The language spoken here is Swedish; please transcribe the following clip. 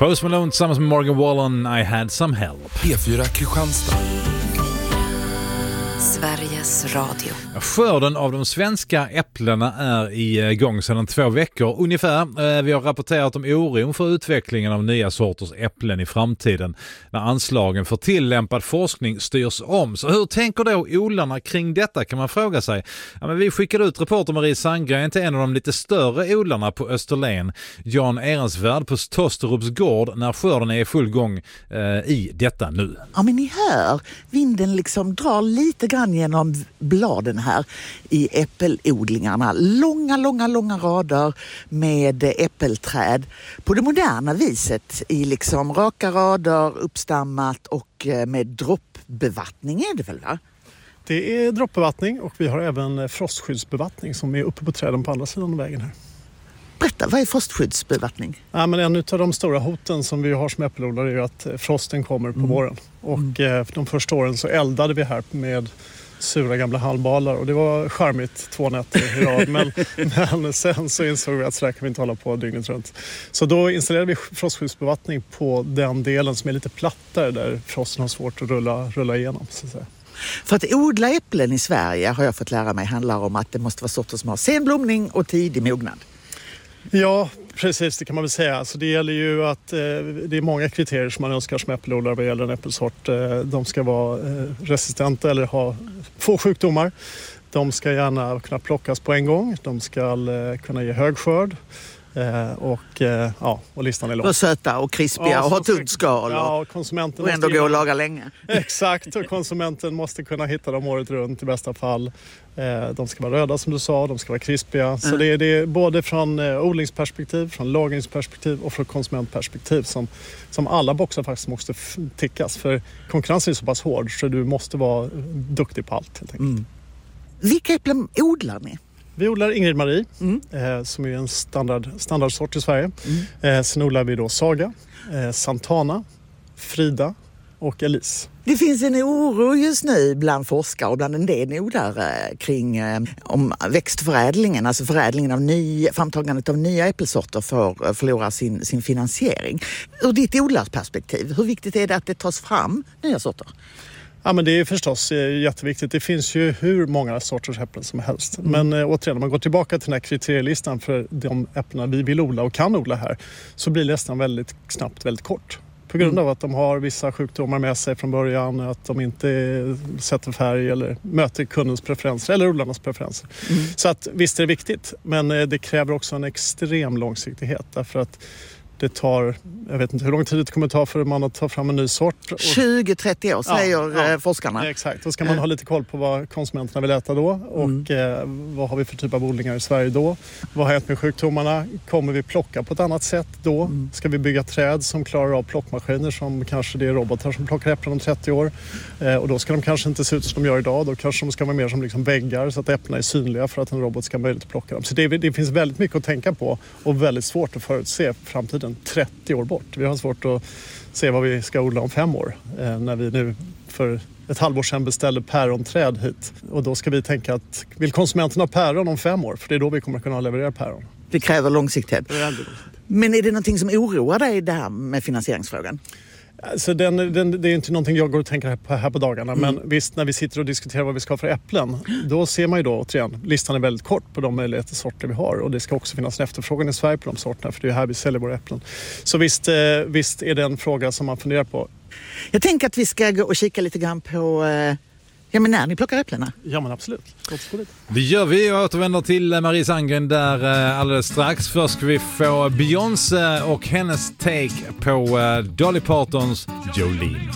Post Malone tillsammans med Morgan Wallen, I had some help. P4 Kristianstad. Sveriges Radio. Skörden av de svenska äpplena är igång sedan 2 veckor ungefär. Vi har rapporterat om oron för utvecklingen av nya sorters äpplen i framtiden när anslagen för tillämpad forskning styrs om. Så hur tänker då odlarna kring detta, kan man fråga sig. Ja, men vi skickade ut reporter Marie Sandgren till en av de lite större odlarna på Österlen, Jan Ehrensvärd på Tosterups gård, när skörden är i full gång i detta nu. Ja, men ni hör, vinden liksom drar lite grann genom bladen här i äppelodlingarna. Långa rader med äppelträd på det moderna viset i liksom raka rader, uppstammat och med droppbevattning är det väl, va? Det är droppbevattning och vi har även frostskyddsbevattning som är uppe på träden på andra sidan vägen här. Berätta, vad är frostskyddsbevattning? Ja, men en av de stora hoten som vi har som äppelodlare är att frosten kommer på våren. Och de första åren så eldade vi här med sura gamla halvbalar och det var charmigt 2 nätter i rad. Men sen så insåg vi att så där kan vi inte hålla på dygnet runt. Så då installerade vi frostskyddsbevattning på den delen som är lite plattare där frosten har svårt att rulla igenom, så att säga. För att odla äpplen i Sverige har jag fått lära mig handlar om att det måste vara sorter som har sen blomning och tidig mognad. Ja, precis, det kan man väl säga. Alltså det gäller ju att det är många kriterier som man önskar som äppelodlare vad gäller en äppelsort. De ska vara resistenta eller ha få sjukdomar. De ska gärna kunna plockas på en gång. De ska kunna ge hög skörd. Och listan är lång. Och söta och krispiga och ha tunt skal konsumenten och ändå gå och laga länge. Exakt, och konsumenten måste kunna hitta dem året runt i bästa fall. De ska vara röda som du sa, de ska vara krispiga. Så det är både från odlingsperspektiv, från lagringsperspektiv och från konsumentperspektiv som alla boxar faktiskt måste tickas. För konkurrensen är så pass hård så du måste vara duktig på allt helt enkelt. Vilka äpplen odlar ni? Vi odlar Ingrid Marie som är en standardsort i Sverige. Sen odlar vi då Saga, Santana, Frida och Elise. Det finns en oro just nu bland forskare och bland en del odlare kring om växtförädlingen, alltså förädlingen av framtagandet av nya äppelsorter förlorar sin finansiering. Ur ditt odlarperspektiv, hur viktigt är det att det tas fram nya sorter? Ja, men det är förstås jätteviktigt. Det finns ju hur många sorters äpplen som helst. Men återigen, om man går tillbaka till den här kriterielistan för de äpplena vi vill odla och kan odla här, så blir listan väldigt snabbt väldigt kort. På grund av att de har vissa sjukdomar med sig från början, att de inte sätter färg eller möter kundens preferenser eller odlarnas preferenser. Så att visst är det viktigt, men det kräver också en extrem långsiktighet därför att det tar, jag vet inte hur lång tid det kommer ta för man att ta fram en ny sort. 20-30 år säger forskarna. Exakt, då ska man ha lite koll på vad konsumenterna vill äta då och vad har vi för typ av odlingar i Sverige då. Vad har hänt med sjukdomarna? Kommer vi plocka på ett annat sätt då? Ska vi bygga träd som klarar av plockmaskiner som kanske det är robotar som plockar äpplen om 30 år? Och då ska de kanske inte se ut som de gör idag. Då kanske de ska vara mer som liksom väggar så att äpplena är synliga för att en robot ska ha möjlighet att plocka dem. Så det finns väldigt mycket att tänka på och väldigt svårt att förutse framtiden 30 år bort. Vi har svårt att se vad vi ska odla om 5 år när vi nu för ett halvår sedan beställde päronträd hit. Och då ska vi tänka att vill konsumenterna ha päron om 5 år? För det är då vi kommer kunna leverera päron. Det kräver långsiktighet. Men är det någonting som oroar dig det här med finansieringsfrågan? Alltså det är inte någonting jag går och tänker här på dagarna. Men visst, när vi sitter och diskuterar vad vi ska ha för äpplen, då ser man ju då återigen, listan är väldigt kort på de möjligheter sorter vi har. Och det ska också finnas en efterfrågan i Sverige på de sorterna, för det är här vi säljer våra äpplen. Så visst är det en fråga som man funderar på. Jag tänker att vi ska gå och kika lite grann på men när ni plockar äpplena. Ja, men absolut. Det gör vi och återvänder till Marie Sandgren där alldeles strax. Först ska vi få Beyoncé och hennes take på Dolly Partons Jolene.